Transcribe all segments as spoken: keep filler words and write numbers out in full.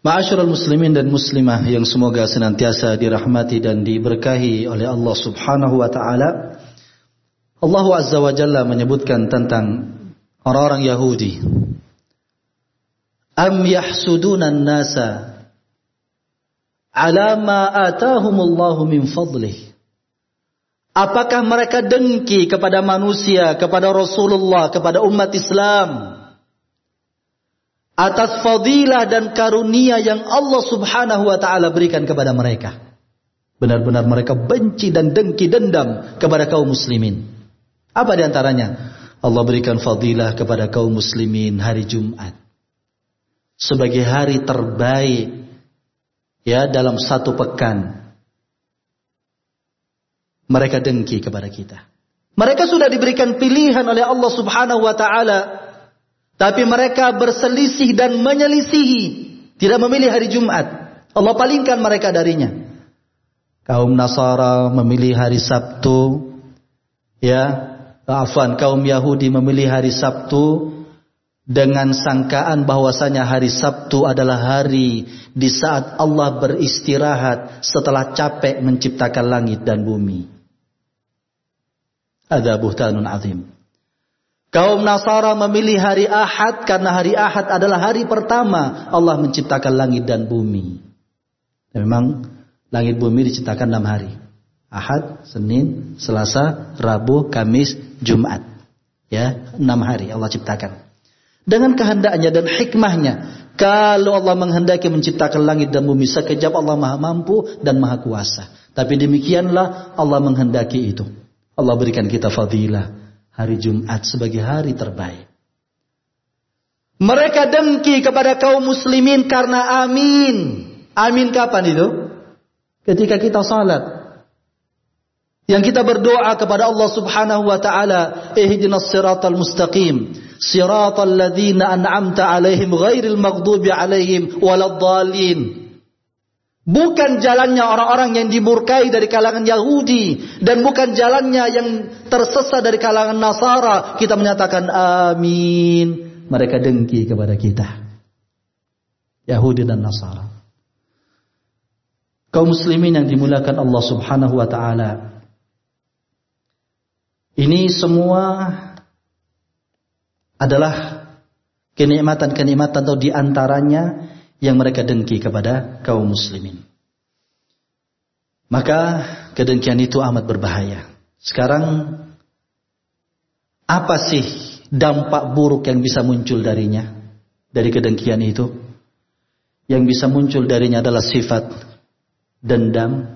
Ma'asyiral muslimin dan muslimah yang semoga senantiasa dirahmati dan diberkahi oleh Allah Subhanahu wa taala. Allah Azza wa Jalla menyebutkan tentang orang-orang Yahudi. Am yahsuduna an-nasa ala ma atahumullahu min fadlih. Apakah mereka dengki kepada manusia, kepada Rasulullah, kepada umat Islam atas fadilah dan karunia yang Allah Subhanahu wa taala berikan kepada mereka? Benar-benar mereka benci dan dengki dendam kepada kaum muslimin. Apa di antaranya? Allah berikan fadilah kepada kaum muslimin hari Jumat sebagai hari terbaik ya dalam satu pekan. Mereka dengki kepada kita. Mereka sudah diberikan pilihan oleh Allah Subhanahu wa taala, tapi mereka berselisih dan menyelisihi, tidak memilih hari Jumat. Allah palingkan mereka darinya. Kaum Nasara memilih hari Sabtu, ya. Afwan, kaum Yahudi memilih hari Sabtu dengan sangkaan bahwasanya hari Sabtu adalah hari di saat Allah beristirahat setelah capek menciptakan langit dan bumi. Ada buhtanun azim. Kaum Nasara memilih hari Ahad karena hari Ahad adalah hari pertama Allah menciptakan langit dan bumi. Dan memang langit bumi diciptakan enam hari. Ahad, Senin, Selasa, Rabu, Kamis, Jumat. Ya, enam hari Allah ciptakan. Dengan kehendaknya dan hikmahnya. Kalau Allah menghendaki menciptakan langit dan bumi sekejap, Allah Maha Mampu dan Maha Kuasa. Tapi demikianlah Allah menghendaki itu. Allah berikan kita fadilah hari Jumat sebagai hari terbaik. Mereka dengki kepada kaum muslimin karena amin. Amin kapan itu? Ketika kita salat. Yang kita berdoa kepada Allah Subhanahu wa taala, ihdinas siratal mustaqim, siratal ladzina an'amta 'alaihim ghairil maghdubi 'alaihim waladdallin. Bukan jalannya orang-orang yang dimurkai dari kalangan Yahudi dan bukan jalannya yang tersesat dari kalangan Nasara. Kita menyatakan amin. Mereka dengki kepada kita. Yahudi dan Nasara. Kaum muslimin yang dimuliakan Allah Subhanahu wa taala. Ini semua adalah kenikmatan-kenikmatan atau diantaranya yang mereka dengki kepada kaum muslimin. Maka kedengkian itu amat berbahaya. Sekarang apa sih dampak buruk yang bisa muncul darinya? Dari kedengkian itu yang bisa muncul darinya adalah sifat dendam,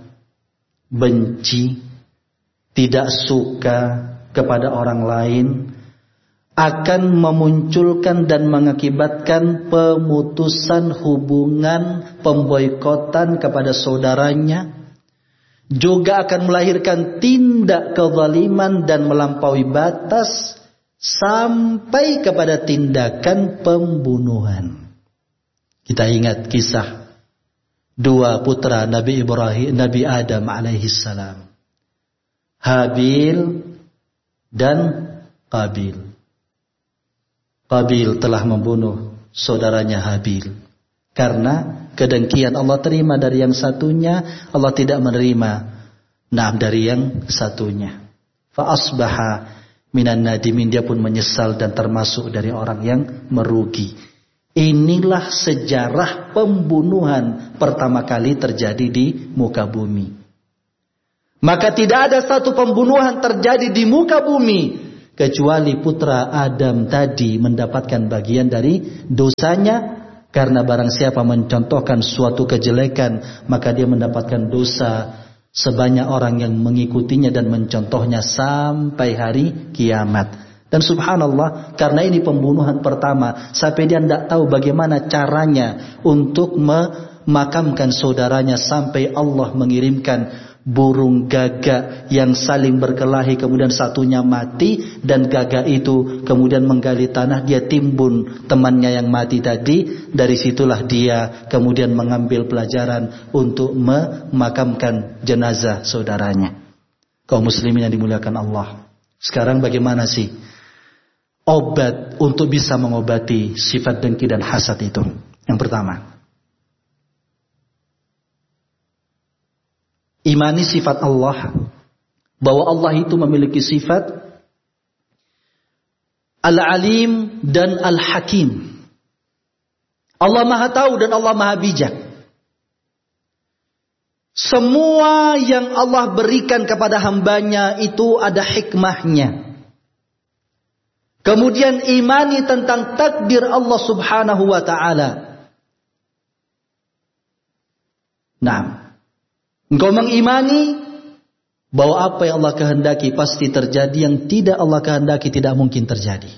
benci, tidak suka kepada orang lain, akan memunculkan dan mengakibatkan pemutusan hubungan, pemboikotan kepada saudaranya, juga akan melahirkan tindak kezaliman dan melampaui batas sampai kepada tindakan pembunuhan. Kita ingat kisah dua putra Nabi Ibrahim, Nabi Adam alaihissalam, Habil dan Qabil. Qabil telah membunuh saudaranya Habil. Karena kedengkian Allah terima dari yang satunya, Allah tidak menerima nah dari yang satunya. Fa asbaha minan nadimin, dia pun menyesal dan termasuk dari orang yang merugi. Inilah sejarah pembunuhan pertama kali terjadi di muka bumi. Maka tidak ada satu pembunuhan terjadi di muka bumi kecuali putra Adam tadi mendapatkan bagian dari dosanya. Karena barang siapa mencontohkan suatu kejelekan, maka dia mendapatkan dosa sebanyak orang yang mengikutinya dan mencontohnya sampai hari kiamat. Dan subhanallah, karena ini pembunuhan pertama, sampai dia tidak tahu bagaimana caranya untuk memakamkan saudaranya, sampai Allah mengirimkan burung gagak yang saling berkelahi, kemudian satunya mati, dan gagak itu kemudian menggali tanah, dia timbun temannya yang mati tadi. Dari situlah dia kemudian mengambil pelajaran untuk memakamkan jenazah saudaranya. Kaum muslimin yang dimuliakan Allah, sekarang bagaimana sih obat untuk bisa mengobati sifat dengki dan hasad itu? Yang pertama, imani sifat Allah, bahwa Allah itu memiliki sifat Al-Alim dan Al-Hakim. Allah Maha Tahu dan Allah Maha Bijak. Semua yang Allah berikan kepada hambanya itu ada hikmahnya. Kemudian imani tentang takdir Allah Subhanahu wa ta'ala. Nah, engkau mengimani bahwa apa yang Allah kehendaki pasti terjadi, yang tidak Allah kehendaki tidak mungkin terjadi.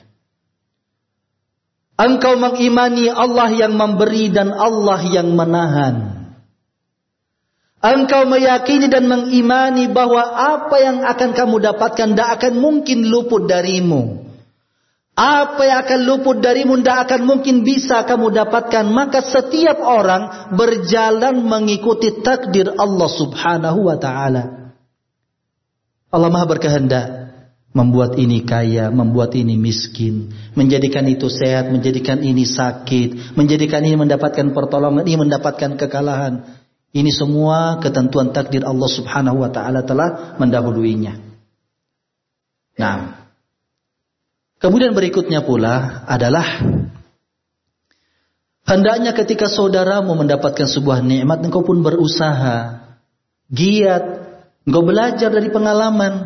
Engkau mengimani Allah yang memberi dan Allah yang menahan. Engkau meyakini dan mengimani bahwa apa yang akan kamu dapatkan tidak akan mungkin luput darimu. Apa yang akan luput darimu tidak akan mungkin bisa kamu dapatkan. Maka setiap orang berjalan mengikuti takdir Allah Subhanahu wa ta'ala. Allah Maha berkehendak membuat ini kaya, membuat ini miskin, menjadikan itu sehat, menjadikan ini sakit, menjadikan ini mendapatkan pertolongan, ini mendapatkan kekalahan. Ini semua ketentuan takdir Allah Subhanahu wa ta'ala telah mendahuluinya. Nah, kemudian berikutnya pula adalah hendaknya ketika saudaramu mendapatkan sebuah nikmat, engkau pun berusaha, giat, engkau belajar dari pengalaman.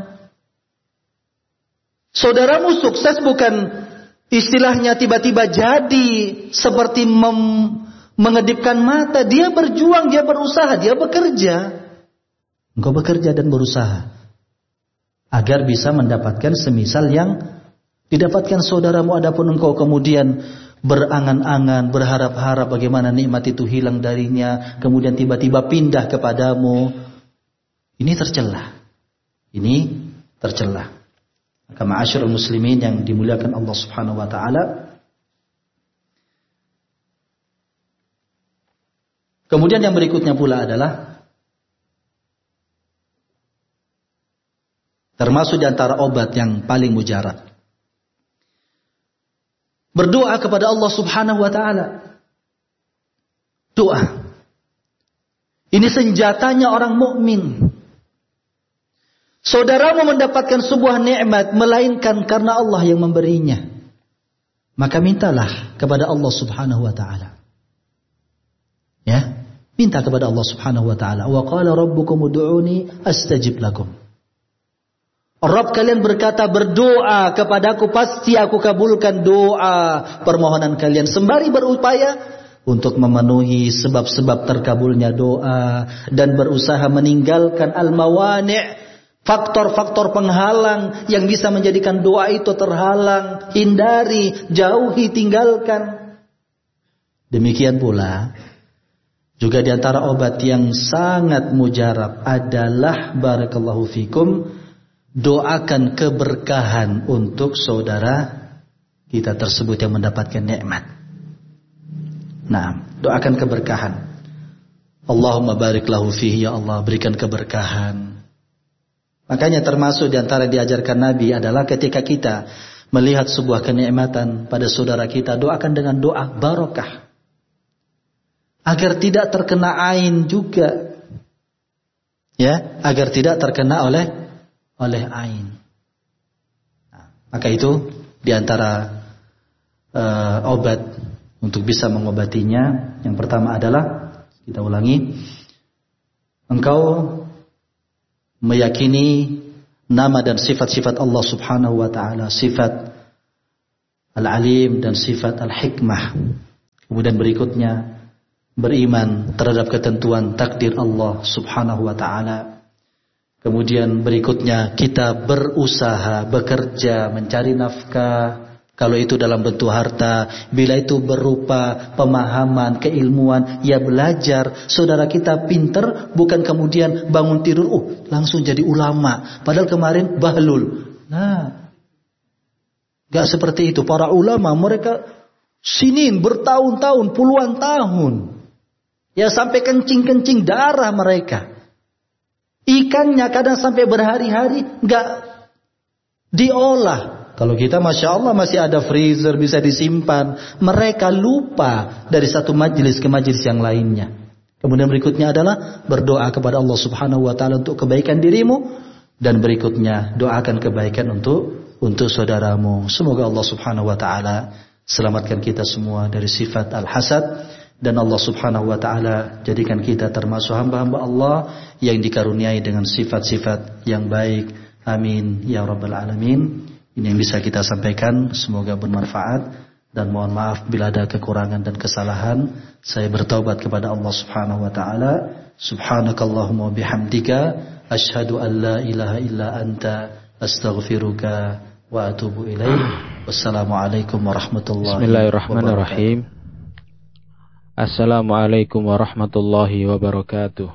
Saudaramu sukses bukan istilahnya tiba-tiba jadi seperti mem mengedipkan mata. Dia berjuang, dia berusaha, dia bekerja. Engkau bekerja dan berusaha agar bisa mendapatkan semisal yang didapatkan saudaramu. Adapun engkau kemudian berangan-angan, berharap-harap bagaimana nikmat itu hilang darinya, kemudian tiba-tiba pindah kepadamu, ini tercela. Ini tercela. Maka ma'asyiral muslimin yang dimuliakan Allah Subhanahu wa ta'ala, kemudian yang berikutnya pula adalah termasuk di antara obat yang paling mujarab, berdoa kepada Allah Subhanahu wa ta'ala. Doa ini senjatanya orang mukmin. Saudaramu mendapatkan sebuah nikmat melainkan karena Allah yang memberinya, maka mintalah kepada Allah Subhanahu wa ta'ala. Ya, minta kepada Allah Subhanahu wa ta'ala. Wa qala rabbukum ud'uni astajib lakum. Rabb kalian berkata, berdoa kepadaku pasti aku kabulkan doa permohonan kalian. Sembari berupaya untuk memenuhi sebab-sebab terkabulnya doa dan berusaha meninggalkan al-mawani', faktor-faktor penghalang yang bisa menjadikan doa itu terhalang. Hindari, jauhi, tinggalkan. Demikian pula juga di antara obat yang sangat mujarab adalah barakallahu fikum, doakan keberkahan untuk saudara kita tersebut yang mendapatkan nikmat. Nah, doakan keberkahan. Allahumma barik lahu fihi, ya Allah berikan keberkahan. Makanya termasuk di antara diajarkan Nabi adalah ketika kita melihat sebuah kenikmatan pada saudara kita, doakan dengan doa barokah. Agar tidak terkena ain juga. Ya, agar tidak terkena oleh oleh ain. Nah, maka itu di antara uh, obat untuk bisa mengobatinya, yang pertama adalah, kita ulangi, engkau meyakini nama dan sifat-sifat Allah Subhanahu wa ta'ala, sifat Al-Alim dan sifat Al-Hikmah. Kemudian berikutnya beriman terhadap ketentuan takdir Allah Subhanahu wa ta'ala. Kemudian berikutnya kita berusaha, bekerja, mencari nafkah. Kalau itu dalam bentuk harta, bila itu berupa pemahaman, keilmuan, ya belajar. Saudara kita pinter, bukan kemudian bangun tidur, oh langsung jadi ulama. Padahal kemarin bahlul. Nah, gak seperti itu. Para ulama mereka sinin, bertahun-tahun, puluhan tahun. Ya sampai kencing-kencing darah mereka. Ikannya kadang sampai berhari-hari gak diolah. Kalau kita Masya Allah masih ada freezer bisa disimpan. Mereka lupa dari satu majelis ke majelis yang lainnya. Kemudian berikutnya adalah berdoa kepada Allah Subhanahu wa taala untuk kebaikan dirimu, dan berikutnya doakan kebaikan untuk untuk saudaramu. Semoga Allah Subhanahu wa taala selamatkan kita semua dari sifat al-hasad, dan Allah Subhanahu wa taala jadikan kita termasuk hamba-hamba Allah yang dikaruniai dengan sifat-sifat yang baik. Amin ya rabbal alamin. Ini yang bisa kita sampaikan, semoga bermanfaat, dan mohon maaf bila ada kekurangan dan kesalahan. Saya bertaubat kepada Allah Subhanahu wa taala. Subhanakallahumma bihamdika asyhadu an la ilaha illa anta astaghfiruka wa atubu ilaik. Wassalamualaikum warahmatullahi Bismillahirrahmanirrahim. Assalamualaikum warahmatullahi wabarakatuh.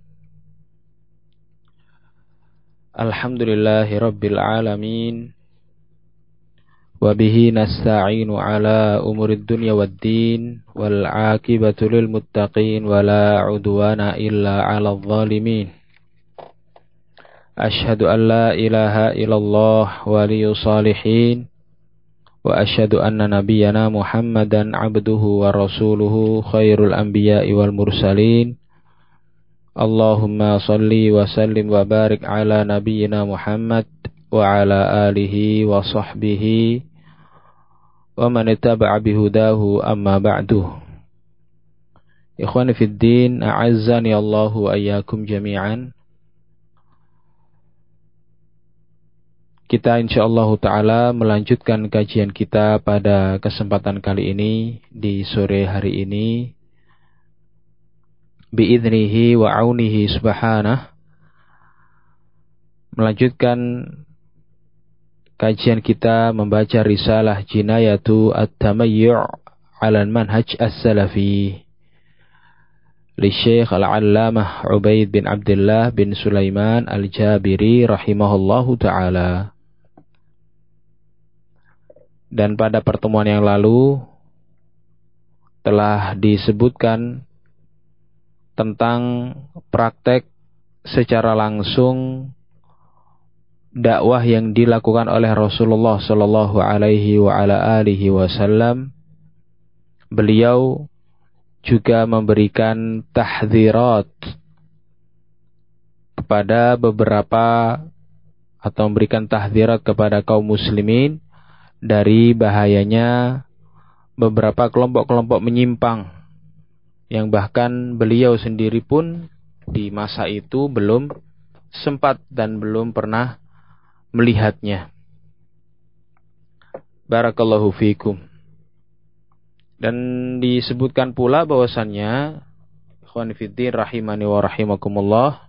Alhamdulillahi rabbil alamin. Wabihi nasta'inu ala umurid dunya waddin, wal aqibatu lil muttaqin, wala udwana illa ala zalimin. Ashhadu an la ilaha illallah waliyus salihin, wa ashhadu anna nabiyyana Muhammadan abduhu wa rasuluhu khairul anbiya'i wal mursalin. Allahumma salli wa sallim wa barik ala nabiyyina Muhammad wa ala alihi wa sahbihi wa man ittaba'a bihudahu, amma ba'du. Ikhwani fid din, a'azzani Allahu wa iyyakum jami'an. Kita insyaallah ta'ala melanjutkan kajian kita pada kesempatan kali ini, di sore hari ini, bi'idhnihi wa aunihi subhanah. Melanjutkan kajian kita membaca risalah Jinayatu At-Tamayyu' 'ala Manhaj As-Salafi li Syekh Al-'Allamah Ubaid bin Abdullah bin Sulaiman Al-Jabiri rahimahullahu ta'ala. Dan pada pertemuan yang lalu telah disebutkan tentang praktek secara langsung dakwah yang dilakukan oleh Rasulullah sallallahu alaihi wa ala alihi wasallam. Beliau juga memberikan tahdzirat kepada beberapa atau memberikan tahdzirat kepada kaum muslimin dari bahayanya beberapa kelompok-kelompok menyimpang yang bahkan beliau sendiri pun di masa itu belum sempat dan belum pernah melihatnya. Barakallahu fikum. Dan disebutkan pula bahwasannya, ikhwan fillah rahimani wa rahimakumullah,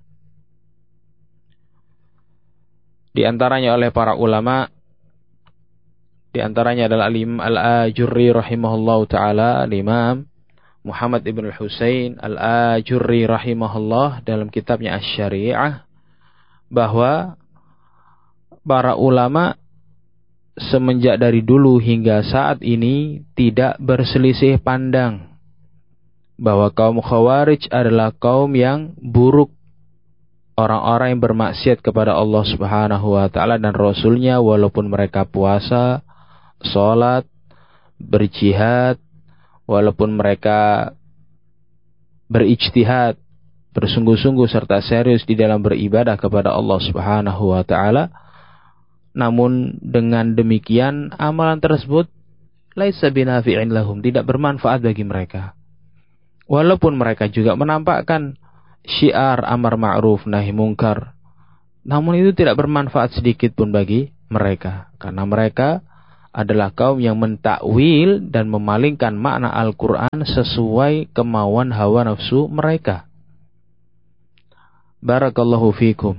di antaranya oleh para ulama, di antaranya adalah Al-Imam Al-Ajurri rahimahullahu taala, Al-Imam Muhammad ibn al-Husain Al-Ajurri rahimahullah dalam kitabnya Asy-Syari'ah, bahwa para ulama semenjak dari dulu hingga saat ini tidak berselisih pandang bahwa kaum Khawarij adalah kaum yang buruk, orang-orang yang bermaksiat kepada Allah Subhanahu wa taala dan Rasulnya, walaupun mereka puasa, sholat, berjihad, walaupun mereka berijtihad, bersungguh-sungguh serta serius di dalam beribadah kepada Allah Subhanahu wa taala. Namun dengan demikian amalan tersebut laisa binafi'in lahum, tidak bermanfaat bagi mereka. Walaupun mereka juga menampakkan syiar amar ma'ruf nahi mungkar, namun itu tidak bermanfaat sedikit pun bagi mereka, karena mereka adalah kaum yang mentakwil dan memalingkan makna Al-Quran sesuai kemauan hawa nafsu mereka. Barakallahu fikum.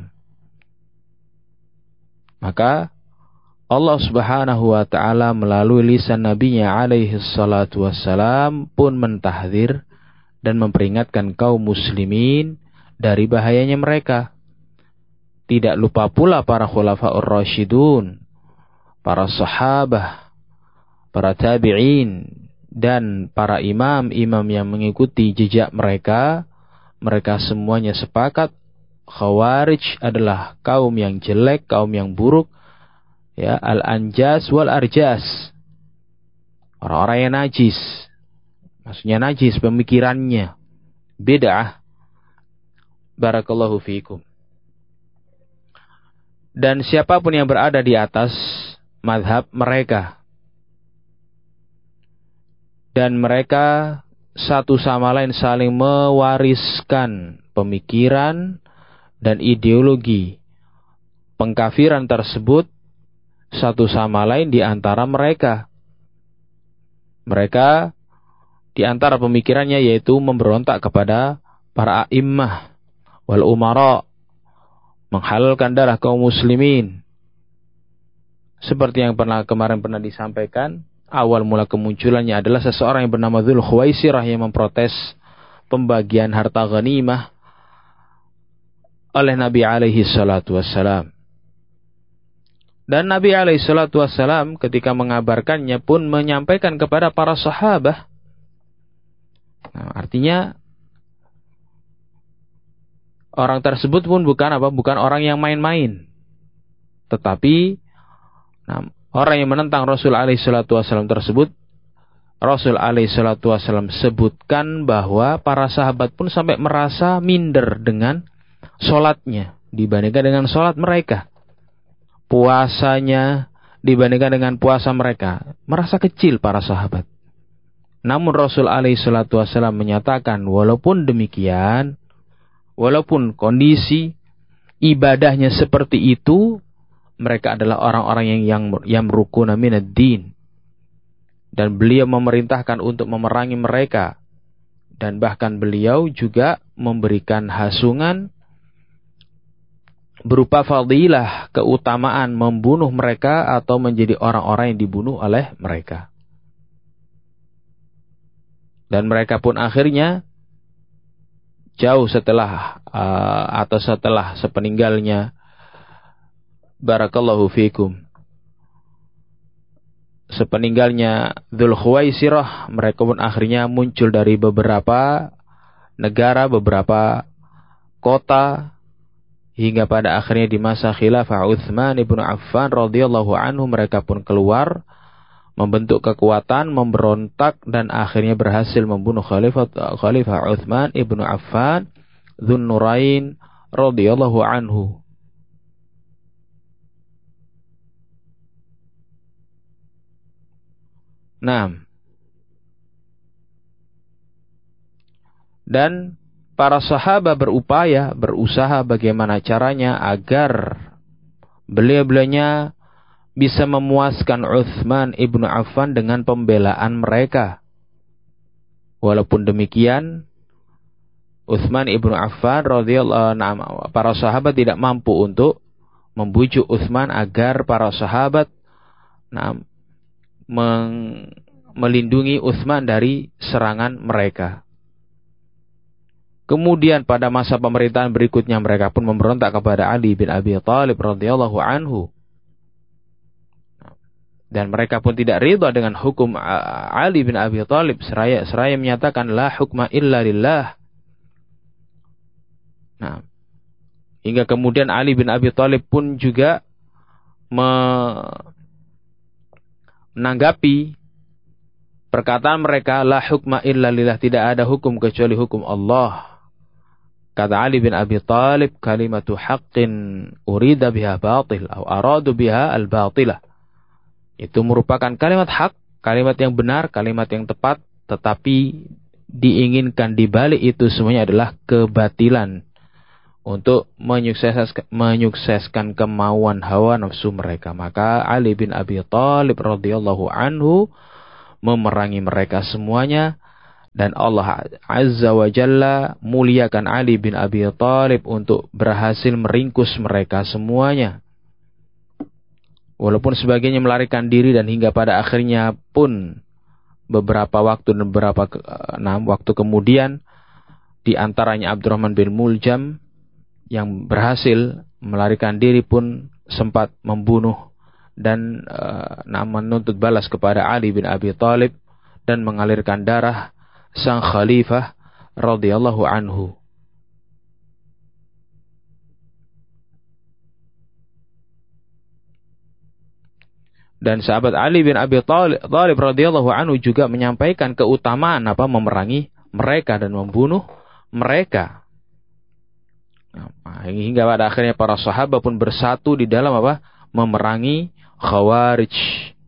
Maka Allah Subhanahu wa ta'ala melalui lisan Nabinya alaihi salatu wassalam pun mentahdzir dan memperingatkan kaum muslimin dari bahayanya mereka. Tidak lupa pula para khulafaur rasyidun, para sahabah, para tabi'in, dan para imam-imam yang mengikuti jejak mereka. Mereka semuanya sepakat Khawarij adalah kaum yang jelek, kaum yang buruk, ya, al-anjas wal arjas, orang-orang yang najis, maksudnya najis pemikirannya, bid'ah. Barakallahu fiikum. Dan siapapun yang berada di atas mazhab mereka, dan mereka satu sama lain saling mewariskan pemikiran dan ideologi pengkafiran tersebut satu sama lain di antara mereka. Mereka di antara pemikirannya yaitu memberontak kepada para a'immah wal umara, menghalalkan darah kaum muslimin. Seperti yang pernah kemarin pernah disampaikan, awal mula kemunculannya adalah seseorang yang bernama Dzul Khuwaisirah yang memprotes pembagian harta ghanimah oleh Nabi alaihi salatu wassalam. Dan Nabi alaihi salatu wassalam ketika mengabarkannya pun menyampaikan kepada para sahabat. Nah, artinya orang tersebut pun bukan apa? Bukan orang yang main-main. Tetapi nah, orang yang menentang Rasul alaihi salatu wassalam tersebut, Rasul alaihi salatu wassalam sebutkan bahwa para sahabat pun sampai merasa minder dengan sholatnya dibandingkan dengan sholat mereka. Puasanya dibandingkan dengan puasa mereka. Merasa kecil para sahabat. Namun Rasul alaihi salatu wassalam menyatakan, walaupun demikian, walaupun kondisi ibadahnya seperti itu, mereka adalah orang-orang yang yang yamrukuna minad din. Dan beliau memerintahkan untuk memerangi mereka. Dan bahkan beliau juga memberikan hasungan berupa fadilah, keutamaan membunuh mereka atau menjadi orang-orang yang dibunuh oleh mereka. Dan mereka pun akhirnya jauh setelah uh, atau setelah sepeninggalnya, barakallahu fiikum, sepeninggalnya Dzul Khuwaisirah, mereka pun akhirnya muncul dari beberapa negara, beberapa kota, hingga pada akhirnya di masa khilafah Utsman ibnu Affan radhiyallahu anhu mereka pun keluar, membentuk kekuatan, memberontak, dan akhirnya berhasil membunuh Khalifah Khalifah Utsman ibnu Affan Dzun Nurain radhiyallahu anhu. Nah, dan para sahabat berupaya, berusaha bagaimana caranya agar beliau-beliaunya bisa memuaskan Utsman ibnu Affan dengan pembelaan mereka. Walaupun demikian, Utsman ibnu Affan radhiyallahu anhu, para sahabat tidak mampu untuk membujuk Utsman agar para sahabat nah, meng, melindungi Utsman dari serangan mereka. Kemudian pada masa pemerintahan berikutnya mereka pun memberontak kepada Ali bin Abi Thalib radhiyallahu anhu. Dan mereka pun tidak ridha dengan hukum Ali bin Abi Thalib, seraya seraya menyatakan la hukma illa lillah. Nah, hingga kemudian Ali bin Abi Thalib pun juga menanggapi perkataan mereka, la hukma illa lillah, tidak ada hukum kecuali hukum Allah. Kata Ali bin Abi Thalib, kalimatu haqqin urida biha batil atau aradu biha al-batilah. Itu merupakan kalimat hak, kalimat yang benar, kalimat yang tepat, tetapi diinginkan di balik itu semuanya adalah kebatilan untuk menyukseskan, menyukseskan kemauan hawa nafsu mereka. Maka Ali bin Abi Thalib radhiyallahu anhu memerangi mereka semuanya, dan Allah Azza wa Jalla muliakan Ali bin Abi Thalib untuk berhasil meringkus mereka semuanya. Walaupun sebagiannya melarikan diri, dan hingga pada akhirnya pun beberapa waktu dan beberapa nah, waktu kemudian di antaranya Abdurrahman bin Muljam yang berhasil melarikan diri pun sempat membunuh dan uh, nah, menuntut balas kepada Ali bin Abi Thalib dan mengalirkan darah sang khalifah radhiyallahu anhu. Dan sahabat Ali bin Abi Thalib radhiyallahu anhu juga menyampaikan keutamaan apa memerangi mereka dan membunuh mereka. Nah, hingga pada akhirnya para sahabat pun bersatu di dalam apa? Memerangi Khawarij.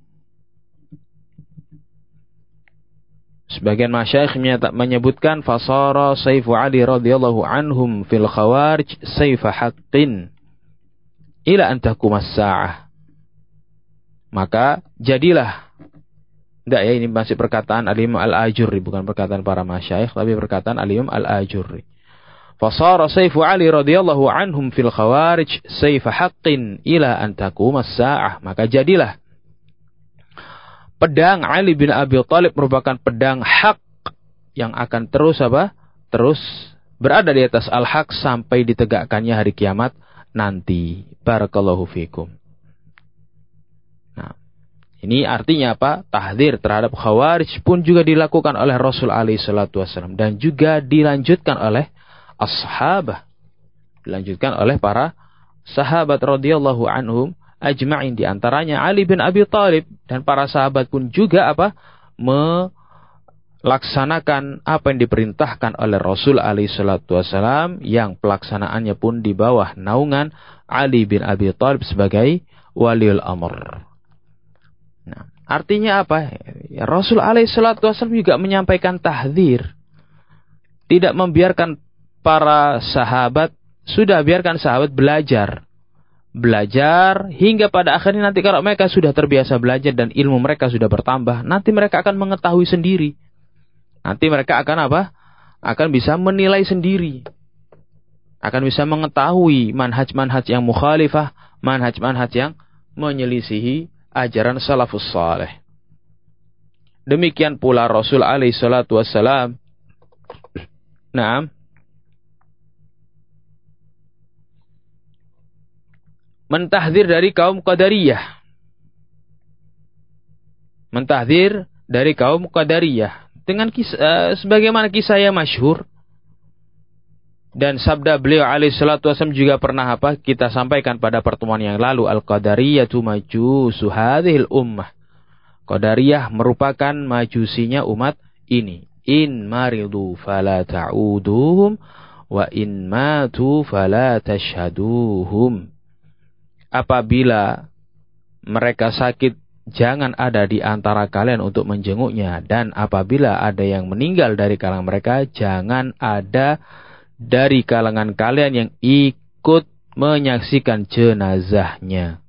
Sebagian masyayikh menyebutkan fasara sayfu Ali radhiyallahu anhum fil Khawarij sayfa haqqin ila an taqumas saah. Maka jadilah, enggak ya, ini masih perkataan Al-Imam Al-Ajurri, bukan perkataan para masyayikh tapi perkataan Al-Imam Al-Ajurri. Fasara sayfu Ali radhiyallahu anhum fil Khawarij sayfa haqqin ila an taqumas saah. Maka jadilah pedang Ali bin Abi Thalib merupakan pedang hak yang akan terus apa? Terus berada di atas al-haq sampai ditegakkannya hari kiamat nanti. Barakallahu fikum. Nah, ini artinya apa? Tahdzir terhadap Khawarij pun juga dilakukan oleh Rasul alaihi salatu wasallam dan juga dilanjutkan oleh as-sahabah. Dilanjutkan oleh para sahabat radhiyallahu anhum ajma'in, di antaranya Ali bin Abi Thalib, dan para sahabat pun juga apa? Melaksanakan apa yang diperintahkan oleh Rasul alaihi salatu wasallam, yang pelaksanaannya pun di bawah naungan Ali bin Abi Thalib sebagai waliul amr. Nah, artinya apa? Ya, Rasul alaihi salatu wasallam juga menyampaikan tahdzir. Tidak membiarkan para sahabat, sudah biarkan sahabat belajar. Belajar hingga pada akhirnya nanti kalau mereka sudah terbiasa belajar dan ilmu mereka sudah bertambah, nanti mereka akan mengetahui sendiri. Nanti mereka akan apa? Akan bisa menilai sendiri. Akan bisa mengetahui manhaj-manhaj yang mukhalifah, manhaj-manhaj yang menyelisihi ajaran salafus saleh. Demikian pula Rasul alaihi salatu wassalam. Naam. Mentahdzir dari kaum Qadariyah. Mentahdzir dari kaum Qadariyah. Dengan kisah, uh, sebagaimana kisah yang masyhur. Dan sabda beliau alaihi salatu wasallam juga pernah apa? Kita sampaikan pada pertemuan yang lalu. Al-Qadariyatu majusu hadhil ummah. Qadariyah merupakan majusinya umat ini. In maridu fala ta'uduhum. Wa in matu fala tashhaduhum. Apabila mereka sakit, jangan ada di antara kalian untuk menjenguknya. Dan apabila ada yang meninggal dari kalangan mereka, jangan ada dari kalangan kalian yang ikut menyaksikan jenazahnya.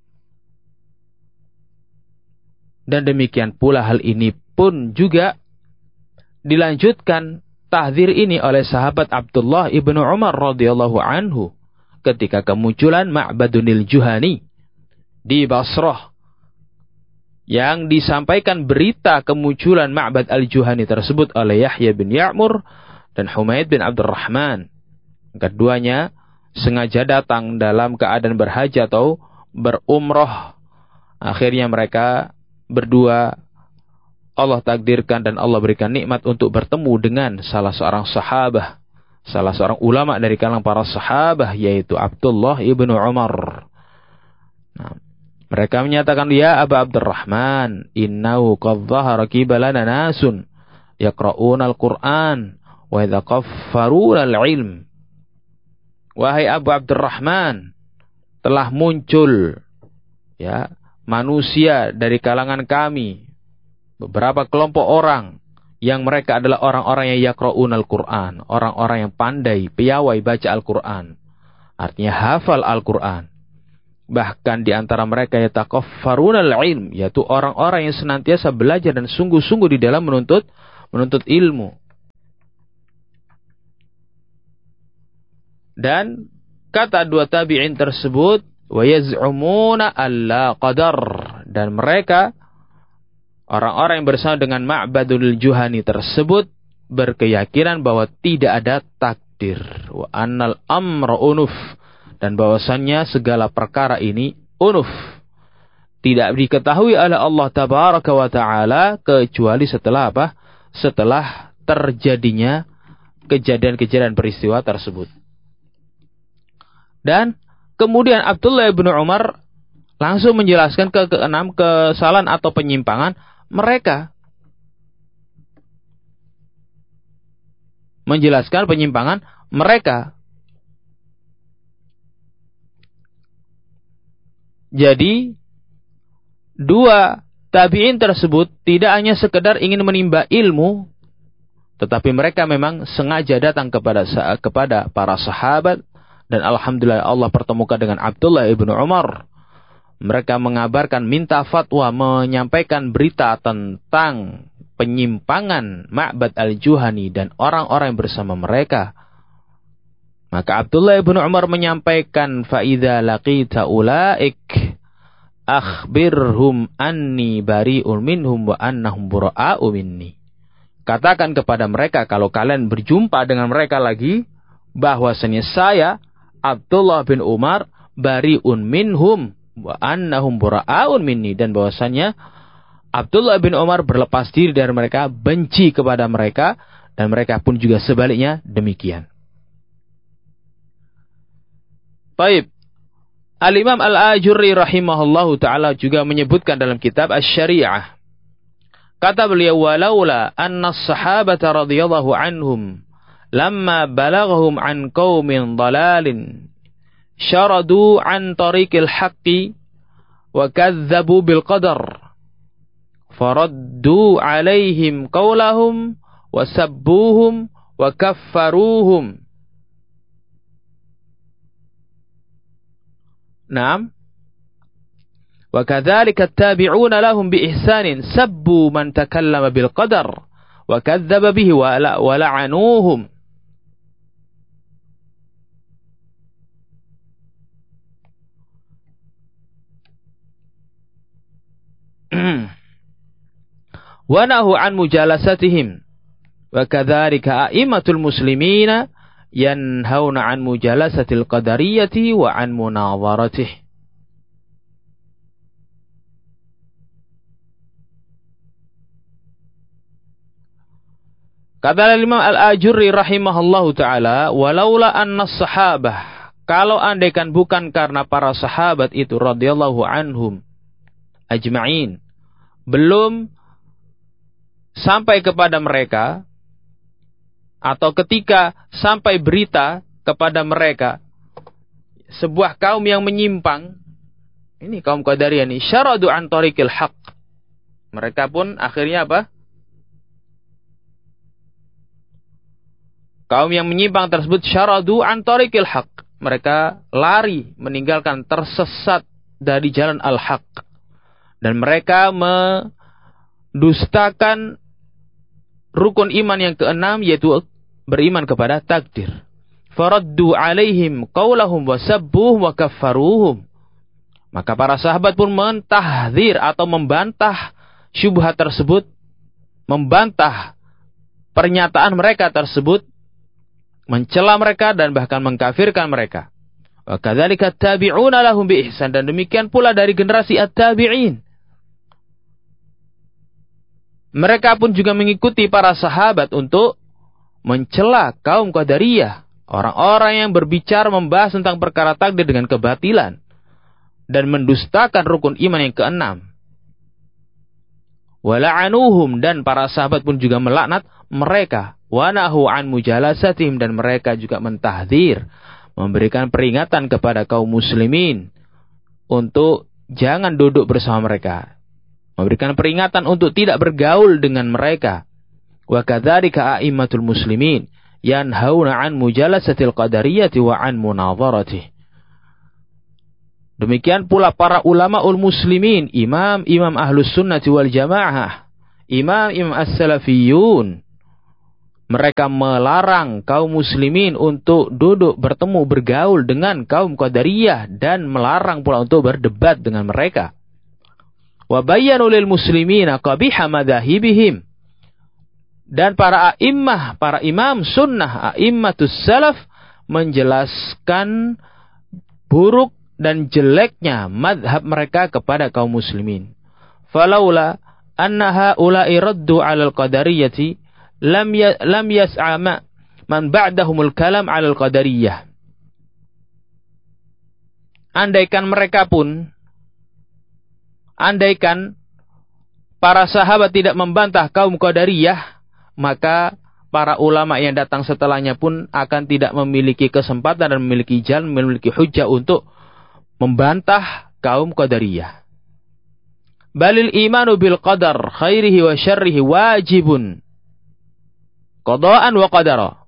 Dan demikian pula hal ini pun juga dilanjutkan tahdzir ini oleh sahabat Abdullah ibnu Umar radhiyallahu anhu. Ketika kemunculan Ma'badunil Juhani di Basrah, yang disampaikan berita kemunculan Ma'bad al-Juhani tersebut oleh Yahya bin Ya'mur dan Humaid bin Abdurrahman. Keduanya sengaja datang dalam keadaan berhaji atau berumrah. Akhirnya mereka berdua Allah takdirkan dan Allah berikan nikmat untuk bertemu dengan salah seorang sahabat, salah seorang ulama dari kalangan para sahabat, yaitu Abdullah ibnu Umar. Nah, mereka menyatakan, ya Aba Abdurrahman, innahu qad dhahara kibalana nasun yaqra'una al-Qur'an wa yataqaffaruna al-ilm. Wahai Abu Abdurrahman, telah muncul ya manusia dari kalangan kami, beberapa kelompok orang yang mereka adalah orang-orang yang yaqra'un al-Qur'an, orang-orang yang pandai, piawai baca Al-Qur'an. Artinya hafal Al-Qur'an. Bahkan di antara mereka yataqaffaruna al-ilm, yaitu orang-orang yang senantiasa belajar dan sungguh-sungguh di dalam menuntut menuntut ilmu. Dan kata dua tabi'in tersebut, wa yaz'umuna alla qadar, dan mereka orang-orang yang bersama dengan Ma'badul Juhani tersebut berkeyakinan bahwa tidak ada takdir. Wa annal amra unuf, dan bahwasannya segala perkara ini unuf, tidak diketahui oleh Allah Tabaraka wa Ta'ala kecuali setelah apa? Setelah terjadinya kejadian-kejadian peristiwa tersebut. Dan kemudian Abdullah bin Umar langsung menjelaskan ke keenam kesalahan atau penyimpangan mereka. menjelaskan penyimpangan mereka. Jadi dua tabi'in tersebut tidak hanya sekedar ingin menimba ilmu, tetapi mereka memang sengaja datang kepada kepada para sahabat, dan alhamdulillah Allah pertemukan dengan Abdullah ibnu Umar. Mereka mengabarkan, minta fatwa, menyampaikan berita tentang penyimpangan Ma'bad al-Juhani dan orang-orang yang bersama mereka. Maka Abdullah ibnu Umar menyampaikan, "Fa'idha laqita ulaik akhbirhum anni bari'un minhum wa annahum bura'a'u minni." Katakan kepada mereka, kalau kalian berjumpa dengan mereka lagi, bahwasanya saya Abdullah bin Umar bari'un minhum wa annahum bura'a'un minni, dan bahwasanya Abdullah bin Umar berlepas diri dari mereka, benci kepada mereka, dan mereka pun juga sebaliknya demikian. Baik. Al-Imam Al-Ajurri rahimahullahu ta'ala juga menyebutkan dalam kitab Asy-Syari'ah. Kata beliau, "Walaula anna as-sahabata radhiyallahu anhum lamma balaghahum an qaumin dhalalin syaradu an tariqil haqqi wa kadzdzabu bil qadar faraddu alaihim qawlahum wa sabbuhum wa kaffaruhum." Naam. Wa kadzalika at-tabi'una lahum bi ihsanin sabbu man takallama bil qadar wa kadzdzaba bihi wa la'anuhum. Wa nahu an mujalasatihim wa kadzalika a'immatul muslimina yanhauna an mujalasatil qadariyyati wa an munadharatih. Kata Imam Al-Ajurri rahimahullahu ta'ala, "Walaula anna sahabah," kalau andaikan bukan karena para sahabat itu radhiyallahu anhum ajma'in, belum sampai kepada mereka, atau ketika sampai berita kepada mereka sebuah kaum yang menyimpang, ini kaum Qadariyah ini, syaradu an tariqil haqq, mereka pun akhirnya apa? Kaum yang menyimpang tersebut syaradu an tariqil haqq, mereka lari, meninggalkan, tersesat dari jalan al-haq, dan mereka mendustakan rukun iman yang keenam, yaitu beriman kepada takdir. Faraddu alaihim qaulahum wa sabbuhum wa kaffaruhum. Maka para sahabat pun mentahdzir atau membantah syubhat tersebut, membantah pernyataan mereka tersebut, mencela mereka dan bahkan mengkafirkan mereka. Wa kadzalika at-tabi'una lahum bi ihsan, dan demikian pula dari generasi at-tabi'in. Mereka pun juga mengikuti para sahabat untuk mencela kaum Qadariyah, orang-orang yang berbicara membahas tentang perkara takdir dengan kebatilan dan mendustakan rukun iman yang keenam. Wala'anuhum, dan para sahabat pun juga melaknat mereka. Wa nahu an mujalasatihim, dan mereka juga mentahdzir, memberikan peringatan kepada kaum muslimin untuk jangan duduk bersama mereka, memberikan peringatan untuk tidak bergaul dengan mereka. Wa kadzalika a'immatul muslimin yanhauna an mujalasatil qadariyyati wa an munadharatih. Demikian pula para ulamaul muslimin, imam-imam ahlus sunnati wal jamaah, imam-imam as-salafiyun, mereka melarang kaum muslimin untuk duduk bertemu bergaul dengan kaum Qadariyah, dan melarang pula untuk berdebat dengan mereka. Wa bayyanu lil muslimina qabiha madzahibihim, dan para a'immah, para imam sunnah, a'immatus salaf, menjelaskan buruk dan jeleknya madhab mereka kepada kaum muslimin. Falaula anna haula'i raddu 'alal qadariyyati lam ya, lam yas'a man ba'dahumul kalam 'alal qadariyah. Andaikan mereka pun, andaikan para sahabat tidak membantah kaum Qadariyah, maka para ulama yang datang setelahnya pun akan tidak memiliki kesempatan dan memiliki jalan, memiliki hujah untuk membantah kaum Qadariyah. Balil imanu bil qadar khairihi wa syarrihi wajibun qada'an wa qadara.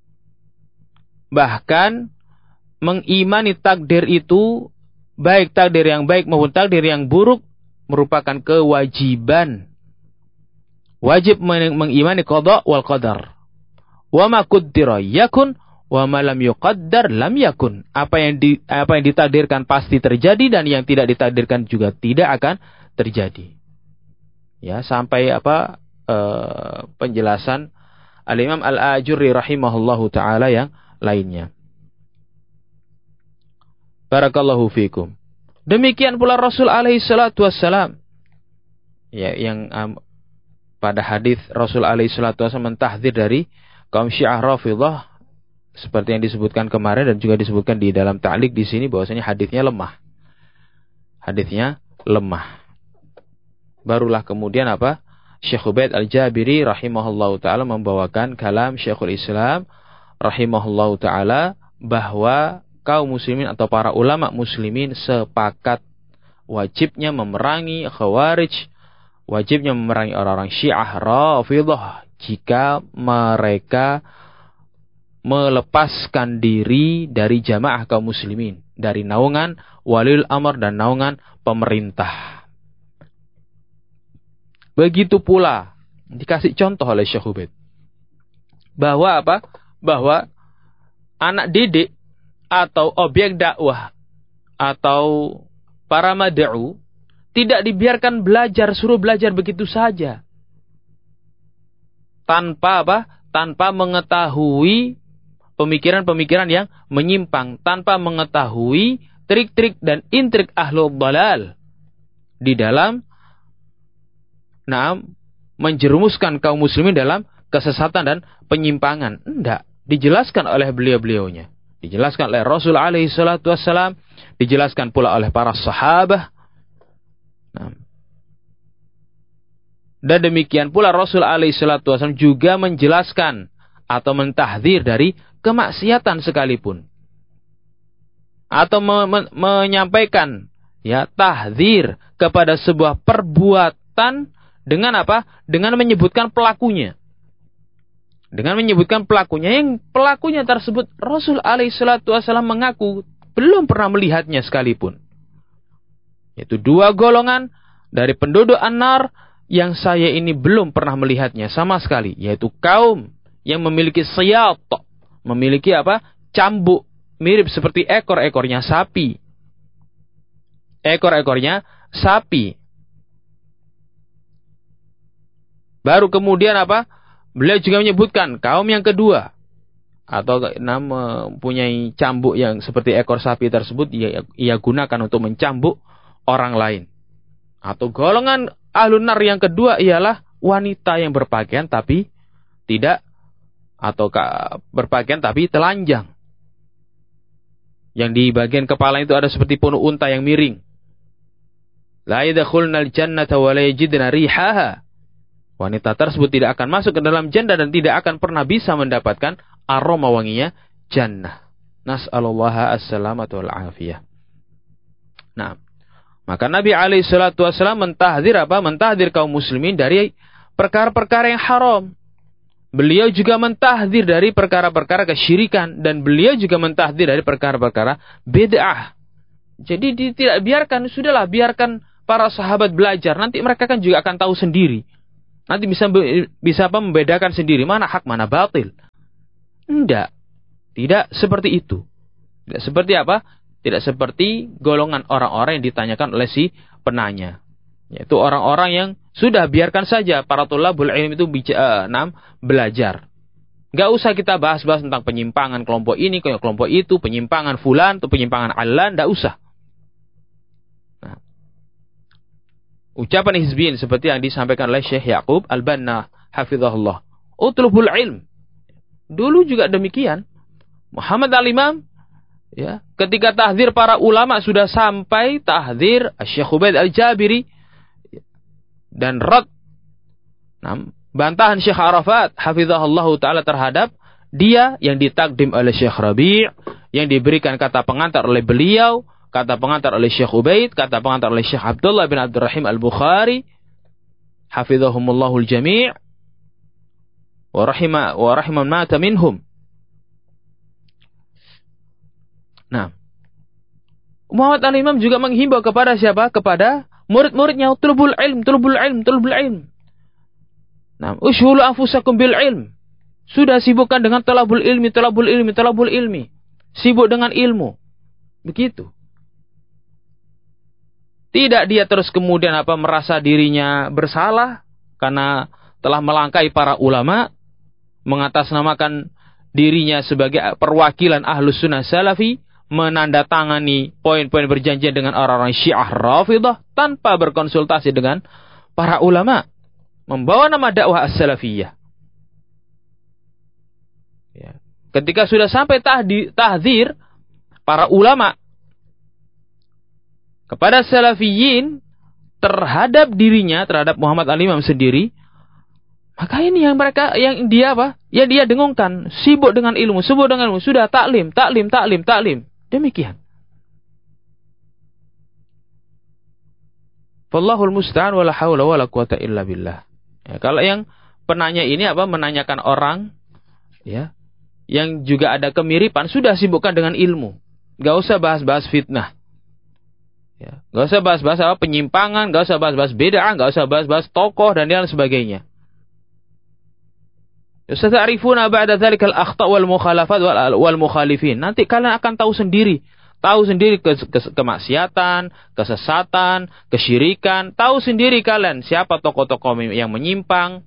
Bahkan mengimani takdir itu, baik takdir yang baik maupun takdir yang buruk, merupakan kewajiban. Wajib mengimani qada wal qadar. Wa ma qaddara yakun wa ma lam yuqaddar lam yakun. Apa yang di, apa yang ditakdirkan pasti terjadi dan yang tidak ditakdirkan juga tidak akan terjadi. Ya, sampai apa uh, penjelasan Al-Imam Al-Ajurri rahimahullahu taala yang lainnya. Barakallahu fikum. Demikian pula Rasul alaihi salatu wassalam. Ya, yang um, pada hadis Rasul alaihi salatu wassalam mentahdzir dari kaum Syiah Rafidhah seperti yang disebutkan kemarin dan juga disebutkan di dalam ta'liq di sini bahwasanya hadisnya lemah. Hadisnya lemah. Barulah kemudian apa? Syekh Ubaid Al-Jabiri rahimahullahu taala membawakan kalam Syekhul Islam rahimahullahu taala bahwa kaum muslimin atau para ulama muslimin sepakat wajibnya memerangi Khawarij, wajibnya memerangi orang-orang Syiah Rafidhah jika mereka melepaskan diri dari jamaah kaum muslimin, dari naungan walil amr dan naungan pemerintah. Begitu pula dikasih contoh oleh Syekh Ubaid bahwa apa? Bahwa anak didik atau objek dakwah atau para mad'u tidak dibiarkan belajar, suruh belajar begitu saja. Tanpa apa? Tanpa mengetahui pemikiran-pemikiran yang menyimpang, tanpa mengetahui trik-trik dan intrik ahlul dhalal di dalam nah, menjerumuskan kaum muslimin dalam kesesatan dan penyimpangan. Enggak, dijelaskan oleh beliau-beliaunya. Dijelaskan oleh Rasul alaihi salatu wassalam, dijelaskan pula oleh para sahabat. Nah, dan demikian pula Rasul alaihi salatu wassalam juga menjelaskan atau mentahdzir dari kemaksiatan sekalipun. Atau me- me- menyampaikan ya tahdzir kepada sebuah perbuatan dengan apa? Dengan menyebutkan pelakunya. Dengan menyebutkan pelakunya, yang pelakunya tersebut Rasul alaihi salatu wasallam mengaku belum pernah melihatnya sekalipun. Yaitu dua golongan dari penduduk An-Nar yang saya ini belum pernah melihatnya sama sekali. Yaitu kaum yang memiliki siyat, memiliki apa? Cambuk, mirip seperti ekor-ekornya sapi. Ekor-ekornya sapi. Baru kemudian apa? Beliau juga menyebutkan kaum yang kedua atau nama mempunyai cambuk yang seperti ekor sapi tersebut ia, ia gunakan untuk mencambuk orang lain. Atau golongan ahlun nar yang kedua ialah wanita yang berpakaian tapi tidak atau berpakaian tapi telanjang. Yang di bagian kepala itu ada seperti punuk unta yang miring. La yadkhulnal jannata wa la yajidna rihaha. Wanita tersebut tidak akan masuk ke dalam jannah dan tidak akan pernah bisa mendapatkan aroma wanginya jannah. Nas'alullaha as-salamata wal afiyah. Nah, maka Nabi alaihi salatu wasallam mentahdzir apa? Mentahdzir kaum muslimin dari perkara-perkara yang haram. Beliau juga mentahdzir dari perkara-perkara kesyirikan dan beliau juga mentahdzir dari perkara-perkara bid'ah. Jadi tidak biarkan, sudahlah biarkan para sahabat belajar, nanti mereka kan juga akan tahu sendiri. Nanti bisa bisa apa membedakan sendiri mana hak mana batil. Tidak. Tidak seperti itu. Tidak seperti apa? Tidak seperti golongan orang-orang yang ditanyakan oleh si penanya. Yaitu orang-orang yang sudah biarkan saja para thalabul ilm itu bicara, uh, belajar. Enggak usah kita bahas-bahas tentang penyimpangan kelompok ini, kelompok itu, penyimpangan fulan atau penyimpangan alan, enggak usah. Ucapan hizbiyin seperti yang disampaikan oleh Syekh Yaqub Al-Banna hafizahullah. Utlubul ilm. Dulu juga demikian. Muhammad Al-Imam ya, ketika tahdzir para ulama sudah sampai tahdzir Syekh Ubaid Al-Jabiri dan rad. Nah, bantahan Syekh Arafat hafizahullah taala terhadap dia yang ditakdim oleh Syekh Rabi', yang diberikan kata pengantar oleh beliau, kata pengantar oleh Syekh Ubaid, kata pengantar oleh Syekh Abdullah bin Abdurrahim Al-Bukhari hafizahumullahul jami' wa rahima wa rahiman mata minhum. Nah, Muhammad Al-Imam juga menghimbau kepada siapa? Kepada murid-muridnya, tulubul ilm, tulubul ilm, tulubul ilm. Nah, ushulu anfusakum bil ilm. Sudah sibukkan dengan talabul ilmi, talabul ilmi, talabul ilmi. Sibuk dengan ilmu. Begitu. Tidak dia terus kemudian apa merasa dirinya bersalah karena telah melangkai para ulama, mengatasnamakan dirinya sebagai perwakilan Ahlus Sunnah Salafi, menandatangani poin-poin berjanjian dengan orang-orang Syiah Rafidah tanpa berkonsultasi dengan para ulama, membawa nama dakwah as-salafiyah. Ya. Ketika sudah sampai tahdzir para ulama kepada salafiyin terhadap dirinya, terhadap Muhammad Al-Imam sendiri, maka ini yang mereka, yang dia apa? Yang dia dengungkan, sibuk dengan ilmu, sibuk dengan ilmu, sudah taklim, taklim, taklim, taklim. Demikian. Wallahul musta'an wala haula wala quwata illa billah. Ya, kalau yang penanya ini apa menanyakan orang ya yang juga ada kemiripan, sudah sibukkan dengan ilmu. Enggak usah bahas-bahas fitnah. Ya, enggak usah bahas-bahas apa penyimpangan, enggak usah bahas-bahas bid'ah, enggak usah bahas-bahas tokoh dan lain sebagainya. Sata'rifuna ba'da dzalikal akhta' wal mukhalafat wal mukhalifin. Nanti kalian akan tahu sendiri, tahu sendiri ke, ke, kemaksiatan, kesesatan, kesyirikan, tahu sendiri kalian siapa tokoh-tokoh yang menyimpang.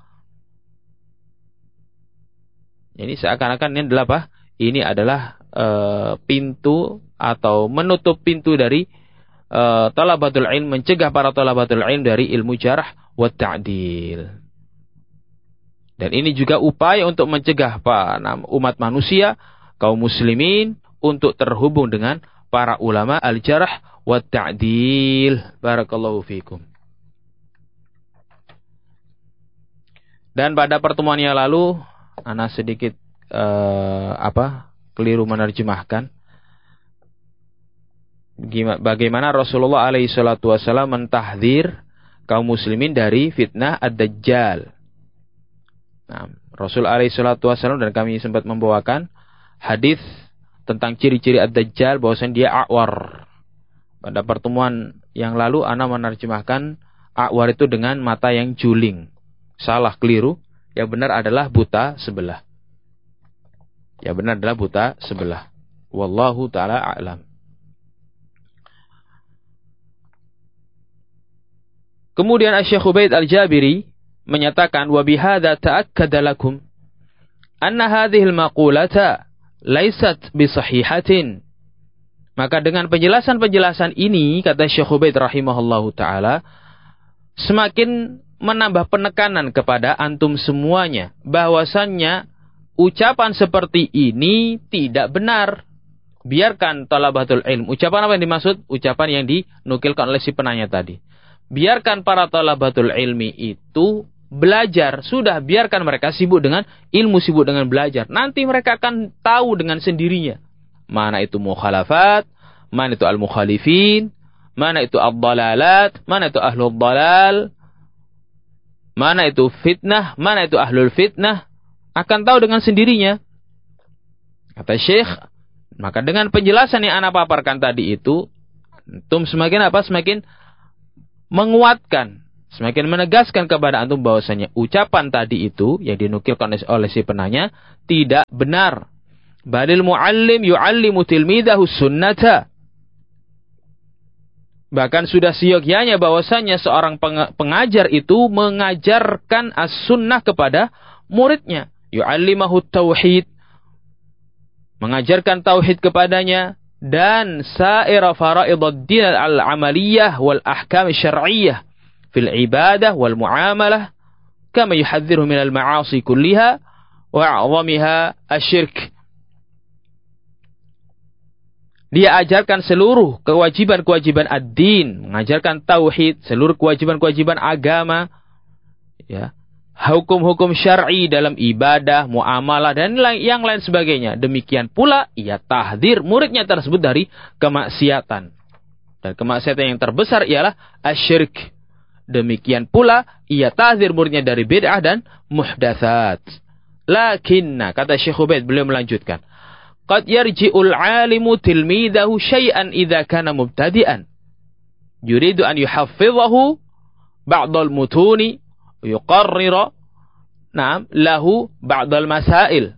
Ini seakan-akan ini adalah apa? Ini adalah e, pintu atau menutup pintu dari e, talabatul ilm, mencegah para talabatul ilm dari ilmu jarh wa ta'dil. Dan ini juga upaya untuk mencegah umat manusia, kaum muslimin, untuk terhubung dengan para ulama al-jarh wa ta'dil. Barakallahu fikum. Dan pada pertemuan yang lalu, ana sedikit uh, apa keliru menerjemahkan bagaimana Rasulullah alaihi salatu wasallam mentahdzir kaum muslimin dari fitnah ad-dajjal. Nah, Rasul alaihi salatu wasallam dan kami sempat membawakan hadis tentang ciri-ciri ad-dajjal, bahwasanya dia a'war. Pada pertemuan yang lalu ana menerjemahkan a'war itu dengan mata yang juling. Salah, keliru. Yang benar adalah buta sebelah. Yang benar adalah buta sebelah. Wallahu ta'ala a'lam. Kemudian Asy-Syaikh Ubaid Al-Jabiri menyatakan wa bihadza ta'akkada lakum anna hadhihi al-maqulata laysat bisahihatin. Maka dengan penjelasan-penjelasan ini, kata Syekh Ubaid rahimahullahu taala, semakin menambah penekanan kepada antum semuanya bahwasannya ucapan seperti ini tidak benar. Biarkan talabatul ilm. Ucapan apa yang dimaksud? Ucapan yang dinukilkan oleh si penanya tadi. Biarkan para talabatul ilmi itu belajar. Sudah, biarkan mereka sibuk dengan ilmu, sibuk dengan belajar. Nanti mereka akan tahu dengan sendirinya. Mana itu mukhalafat, mana itu al-mukhalifin, mana itu ad-dalalat, mana itu ahlul dalal, mana itu fitnah, mana itu ahlul fitnah. Akan tahu dengan sendirinya. Kata Syekh, maka dengan penjelasan yang ana paparkan tadi itu, antum semakin apa? Semakin menguatkan, semakin menegaskan kepada antum bahwasanya ucapan tadi itu yang dinukilkan oleh si penanya tidak benar. Balil muallim yuallimu tilmidahu sunnata. Bahkan sudah seyogyanya bahwasanya seorang pengajar itu mengajarkan as-sunnah kepada muridnya. Yuallimahu tauhid, mengajarkan tauhid kepadanya, dan sa'ira fara'idud din al-amaliyah wal ahkam syar'iyyah fil ibadah wal muamalah kama yuhadziru min al-ma'asi kulliha wa a'zamiha asy-syirk. Dia ajarkan seluruh kewajiban-kewajiban ad-din, mengajarkan tauhid, seluruh kewajiban-kewajiban agama, ya, hukum-hukum syar'i dalam ibadah, muamalah, dan yang lain sebagainya. Demikian pula ia tahdzir muridnya tersebut dari kemaksiatan. Dan kemaksiatan yang terbesar ialah asyirik. Demikian pula ia tahdzir muridnya dari bid'ah dan muhdatsat. Lakinna, kata Syekh Ubaid, beliau melanjutkan, qad yarji'ul 'alimu tilmidahu syai'an idza kana mubtadi'an yuridu an yuhaffizahu ba'dal mutuni yuqarrira na'am lahu ba'dal masail.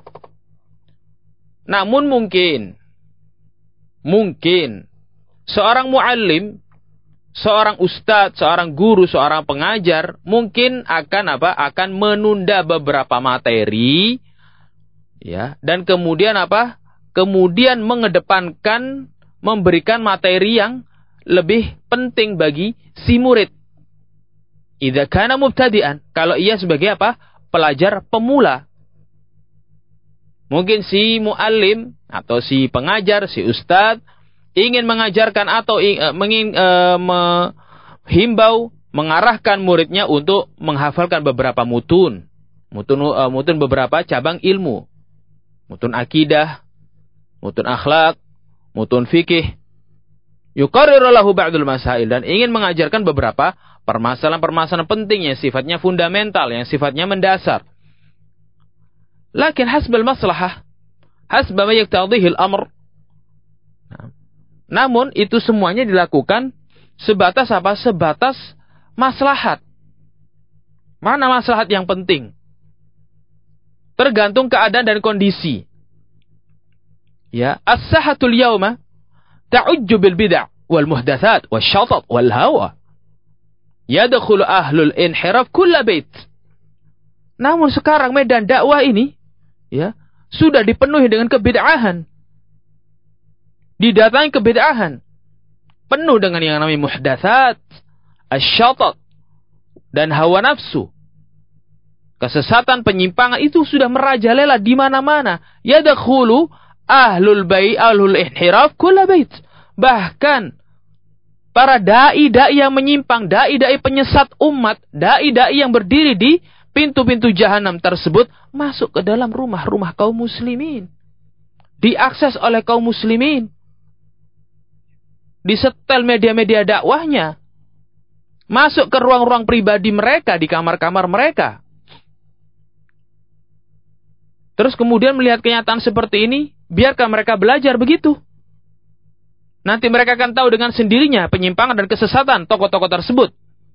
Namun mungkin mungkin seorang muallim, seorang ustadz, seorang guru, seorang pengajar mungkin akan apa? Akan menunda beberapa materi, ya, dan kemudian apa? Kemudian mengedepankan memberikan materi yang lebih penting bagi si murid. Idza kana mubtadi'an, kalau ia sebagai apa? Pelajar pemula. Mungkin si muallim atau si pengajar, si ustadz ingin mengajarkan atau ingin e, menghimbau, mengarahkan muridnya untuk menghafalkan beberapa mutun. Mutun, e, mutun beberapa cabang ilmu. Mutun akidah, mutun akhlak, mutun fikih. Yuqarriru lahu ba'dul masail, dan ingin mengajarkan beberapa permasalahan-permasalahan penting yang sifatnya fundamental, yang sifatnya mendasar. Lakin hasbal maslahah, hasba ma yaqtadhihi al-amr. Namun itu semuanya dilakukan sebatas apa? Sebatas maslahat. Mana maslahat yang penting? Tergantung keadaan dan kondisi. Ya, as-sahatul yauma ta'ujju bil bid'ah wal muhdatsat wasyatat wal hawa. Yadkhulu ahlul inhiraf kull bait. Namun sekarang medan dakwah ini, ya, sudah dipenuhi dengan kebid'ahan. Didatangi kebid'ahan. Penuh dengan yang namanya muhdatsat, asyatat, dan hawa nafsu. Kesesatan, penyimpangan itu sudah merajalela di mana-mana. Yadkhulu ahlul bai' ahlul inhiraf kull bait. Bahkan para dai-dai yang menyimpang, dai-dai penyesat umat, dai-dai yang berdiri di pintu-pintu jahanam tersebut masuk ke dalam rumah-rumah kaum muslimin. Diakses oleh kaum muslimin. Disetel media-media dakwahnya. Masuk ke ruang-ruang pribadi mereka, di kamar-kamar mereka. Terus kemudian melihat kenyataan seperti ini, biarkan mereka belajar begitu. Nanti mereka akan tahu dengan sendirinya penyimpangan dan kesesatan tokoh-tokoh tersebut.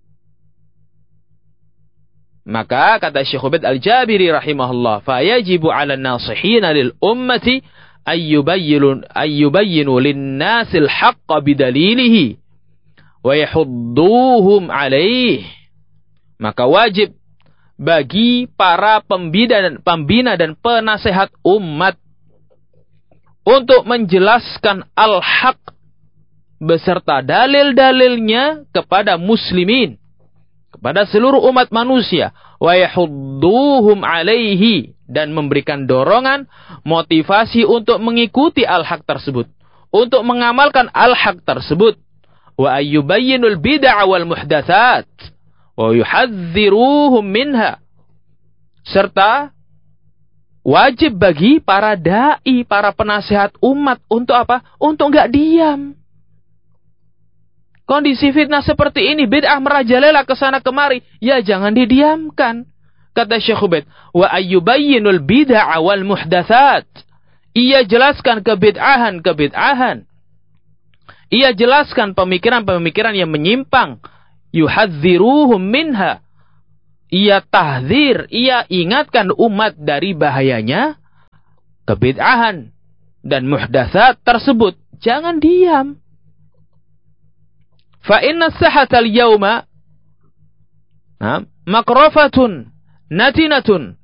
Maka kata Syekh Ubaid Al-Jabiri rahimahullah, fa yajibu 'ala an-nasihina lil ummati ayyubayyinu ayyubayyinu lin-nasil haqqa bidalilihi wa yahudduhum 'alaihi. Maka wajib bagi para pembina dan pembina dan penasehat umat untuk menjelaskan al-haq beserta dalil-dalilnya kepada muslimin, kepada seluruh umat manusia, wa yahudduhum alaihi, dan memberikan dorongan, motivasi untuk mengikuti al-haq tersebut, untuk mengamalkan al-haq tersebut, wa ayyubayyinul bid'ah wal muhdatsat wa yuhadziruhum minha, serta wajib bagi para dai, para penasehat umat untuk apa? Untuk enggak diam. Kondisi fitnah seperti ini, bid'ah merajalela ke sana kemari, ya jangan didiamkan. Kata Syekh Ubaid, wa ayyubayyinul bid'ah wal muhdatsat. Ia jelaskan kebid'ahan-kebid'ahan. Ia jelaskan pemikiran-pemikiran yang menyimpang. Yuhadziruhum minha. Ia tahdzir, ia ingatkan umat dari bahayanya kebid'ahan dan muhdatsat tersebut. Jangan diam. Fa inna sahata al-yawma makrafatun natinatun